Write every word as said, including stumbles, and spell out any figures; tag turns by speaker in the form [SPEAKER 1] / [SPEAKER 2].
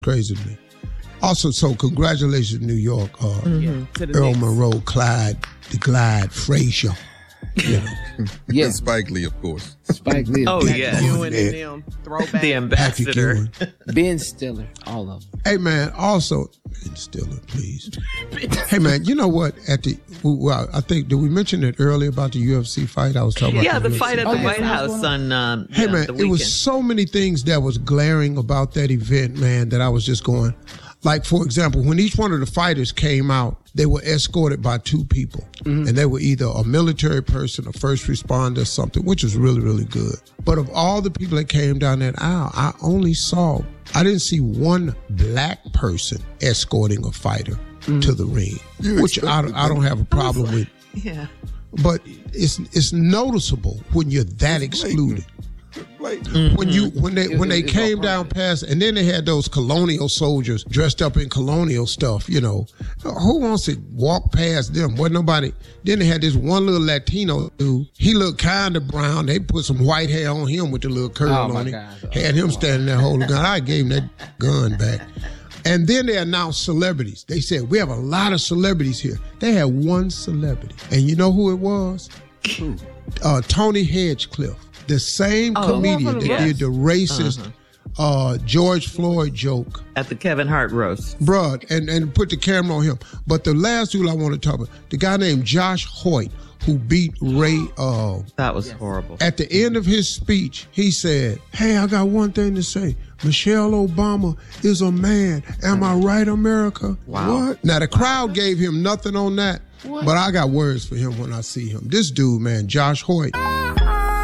[SPEAKER 1] crazy to me. Also, so congratulations, New York. Uh, mm-hmm. Earl Monroe, Clyde, the Glide, Frazier. You know.
[SPEAKER 2] Yeah. And Spike Lee, of course.
[SPEAKER 3] Spike Lee.
[SPEAKER 4] Oh, yeah.
[SPEAKER 5] Ewan and them. Throwback.
[SPEAKER 4] The ambassador.
[SPEAKER 3] Ben Stiller. All of them.
[SPEAKER 1] Hey, man, also, Ben Stiller, please. Hey, man, you know what? At the, well, I think, did we mention it earlier about the U F C fight? I was talking about
[SPEAKER 4] Yeah, the,
[SPEAKER 1] the
[SPEAKER 4] fight at the
[SPEAKER 3] oh,
[SPEAKER 4] White
[SPEAKER 3] yeah.
[SPEAKER 4] House on um,
[SPEAKER 1] Hey,
[SPEAKER 4] yeah,
[SPEAKER 1] man,
[SPEAKER 4] the
[SPEAKER 1] it
[SPEAKER 4] weekend.
[SPEAKER 1] was so many things that was glaring about that event, man, that I was just going, like, for example, when each one of the fighters came out, they were escorted by two people. Mm-hmm. And they were either a military person, a first responder, something, which was really, really good. But of all the people that came down that aisle, I only saw, I didn't see one black person escorting a fighter mm-hmm. to the ring, you which I, I don't have a problem like, with.
[SPEAKER 4] Yeah.
[SPEAKER 1] But it's it's noticeable when you're that it's excluded. Mm-hmm. When you when they when they came down past, and then they had those colonial soldiers dressed up in colonial stuff, you know. Who wants to walk past them? Wasn't nobody. Then they had this one little Latino dude. He looked kind of brown. They put some white hair on him with the little curl
[SPEAKER 3] oh
[SPEAKER 1] on it.
[SPEAKER 3] God.
[SPEAKER 1] Had him standing there holding a gun. I gave him that gun back. And then they announced celebrities. They said, we have a lot of celebrities here. They had one celebrity. And you know who it was? uh, Tony Hedgecliffe. The same
[SPEAKER 4] oh,
[SPEAKER 1] comedian that
[SPEAKER 4] yes.
[SPEAKER 1] did the racist uh-huh. uh, George Floyd joke.
[SPEAKER 4] At the Kevin Hart roast.
[SPEAKER 1] Bruh, and, and put the camera on him. But the last dude I want to talk about, the guy named Josh Hoyt, who beat Ray. Uh,
[SPEAKER 4] that was yes. horrible.
[SPEAKER 1] At the end of his speech, he said, hey, I got one thing to say. Michelle Obama is a man. Am I right, America?
[SPEAKER 4] Wow.
[SPEAKER 1] What? Now, the crowd gave him nothing on that. What? But I got words for him when I see him. This dude, man, Josh Hoyt.